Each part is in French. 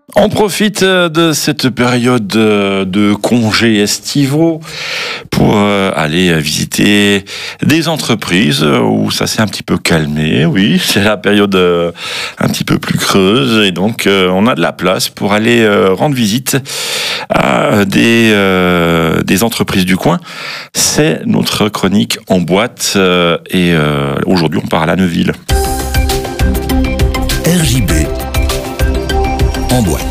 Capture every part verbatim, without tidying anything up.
On profite de cette période de congés estivaux pour aller visiter des entreprises où ça s'est un petit peu calmé. Oui, c'est la période un petit peu plus creuse et donc on a de la place pour aller rendre visite à des, des entreprises du coin. C'est notre chronique en boîte et aujourd'hui on part à La Neuville. R J B en boîte.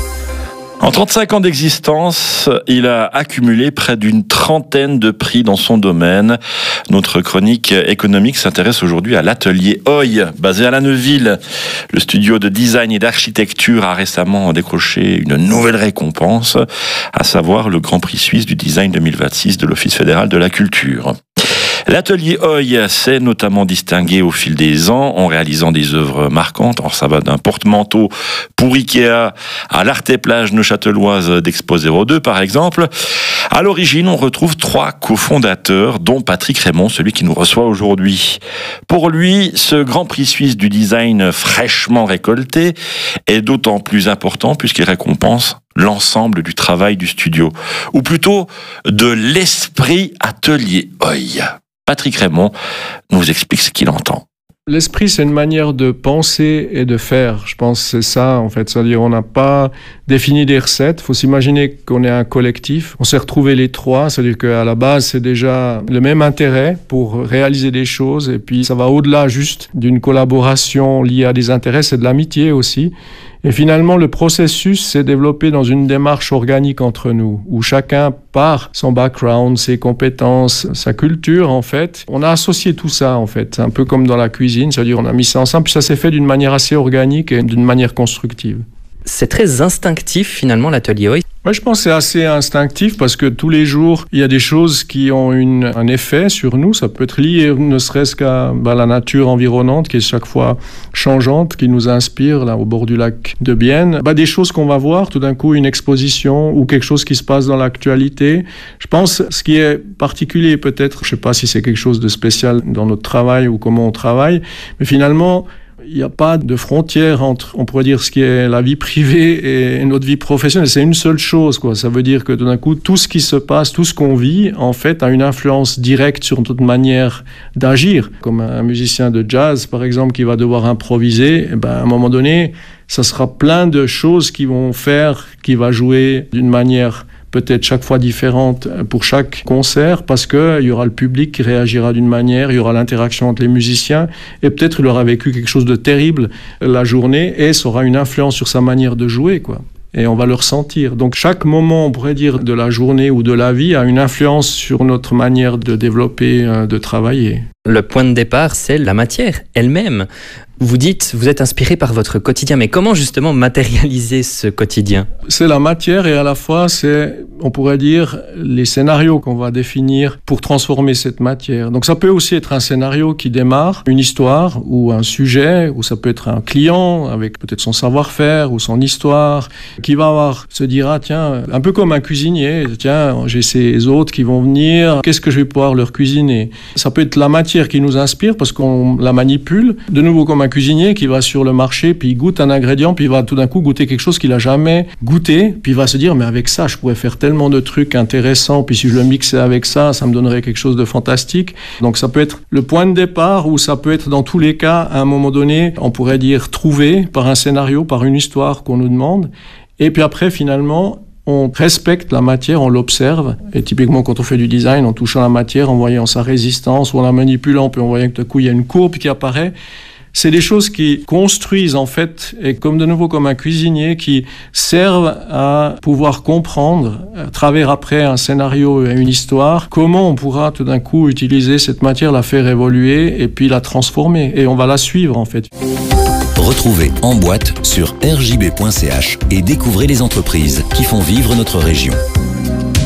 En trente-cinq ans d'existence, il a accumulé près d'une trentaine de prix dans son domaine. Notre chronique économique s'intéresse aujourd'hui à l'atelier Oy, basé à La Neuville. Le studio de design et d'architecture a récemment décroché une nouvelle récompense, à savoir le Grand Prix suisse du design deux mille vingt-six de l'Office fédéral de la culture. L'atelier Oy s'est notamment distingué au fil des ans en réalisant des œuvres marquantes. Alors ça va d'un porte-manteau pour Ikea à l'Arte-Plage neuchâteloise d'Expo zéro deux par exemple. À l'origine, on retrouve trois cofondateurs, dont Patrick Raymond, celui qui nous reçoit aujourd'hui. Pour lui, ce Grand Prix suisse du design fraîchement récolté est d'autant plus important puisqu'il récompense l'ensemble du travail du studio, ou plutôt de l'esprit atelier Oy. Patrick Raymond nous explique ce qu'il entend. L'esprit, c'est une manière de penser et de faire. Je pense que c'est ça, en fait. C'est-à-dire, on n'a pas défini des recettes. Il faut s'imaginer qu'on est un collectif. On s'est retrouvés les trois. C'est-à-dire qu'à la base, c'est déjà le même intérêt pour réaliser des choses. Et puis, ça va au-delà juste d'une collaboration liée à des intérêts. C'est de l'amitié aussi. Et finalement, le processus s'est développé dans une démarche organique entre nous, où chacun, par son background, ses compétences, sa culture, en fait, on a associé tout ça, en fait. C'est un peu comme dans la cuisine, c'est-à-dire on a mis ça ensemble, puis ça s'est fait d'une manière assez organique et d'une manière constructive. C'est très instinctif, finalement, l'atelier Oy. Moi, je pense que c'est assez instinctif parce que tous les jours, il y a des choses qui ont une, un effet sur nous. Ça peut être lié ne serait-ce qu'à bah, la nature environnante qui est chaque fois changeante, qui nous inspire là au bord du lac de Bienne. Bah, des choses qu'on va voir, tout d'un coup, une exposition ou quelque chose qui se passe dans l'actualité. Je pense ce qui est particulier peut-être, je ne sais pas si c'est quelque chose de spécial dans notre travail ou comment on travaille, mais finalement, il n'y a pas de frontière entre, on pourrait dire, ce qui est la vie privée et notre vie professionnelle. C'est une seule chose, quoi. Ça veut dire que tout d'un coup, tout ce qui se passe, tout ce qu'on vit, en fait, a une influence directe sur notre manière d'agir. Comme un musicien de jazz, par exemple, qui va devoir improviser, eh ben, à un moment donné, ça sera plein de choses qui vont faire, qui va jouer d'une manière peut-être chaque fois différente pour chaque concert, parce qu'il y aura le public qui réagira d'une manière, il y aura l'interaction entre les musiciens, et peut-être il aura vécu quelque chose de terrible la journée, et ça aura une influence sur sa manière de jouer, quoi. Et on va le ressentir. Donc chaque moment, on pourrait dire, de la journée ou de la vie a une influence sur notre manière de développer, de travailler. Le point de départ, c'est la matière elle-même. Vous dites, vous êtes inspiré par votre quotidien, mais comment justement matérialiser ce quotidien ? C'est la matière et à la fois, c'est, on pourrait dire, les scénarios qu'on va définir pour transformer cette matière. Donc ça peut aussi être un scénario qui démarre, une histoire ou un sujet, ou ça peut être un client avec peut-être son savoir-faire ou son histoire, qui va avoir, se dire, ah tiens, un peu comme un cuisinier, tiens, j'ai ces hôtes qui vont venir, qu'est-ce que je vais pouvoir leur cuisiner ? Ça peut être la matière qui nous inspire parce qu'on la manipule, de nouveau comme un cuisinier qui va sur le marché, puis il goûte un ingrédient, puis il va tout d'un coup goûter quelque chose qu'il n'a jamais goûté, puis il va se dire, mais avec ça, je pourrais faire tellement de trucs intéressants, puis si je le mixais avec ça, ça me donnerait quelque chose de fantastique. Donc ça peut être le point de départ, ou ça peut être dans tous les cas, à un moment donné, on pourrait dire trouvé par un scénario, par une histoire qu'on nous demande, et puis après, finalement, on respecte la matière, on l'observe. Et typiquement, quand on fait du design, en touchant la matière, en voyant sa résistance, ou en la manipulant, puis en voyant que tout à coup, il y a une courbe qui apparaît. C'est des choses qui construisent, en fait, et comme de nouveau comme un cuisinier, qui servent à pouvoir comprendre, à travers après un scénario et une histoire, comment on pourra tout d'un coup utiliser cette matière, la faire évoluer, et puis la transformer. Et on va la suivre, en fait. Retrouvez En Boîte sur r j b point c h et découvrez les entreprises qui font vivre notre région.